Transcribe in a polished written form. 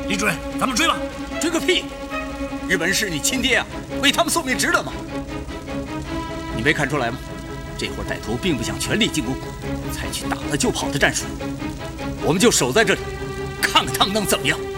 李主任，咱们追吧！ 追个屁！日本是你亲爹啊，为他们送命值得吗？你没看出来吗？这会儿歹徒并不想全力进攻，采取打了就跑的战术。我们就守在这里，看看他们能怎么样。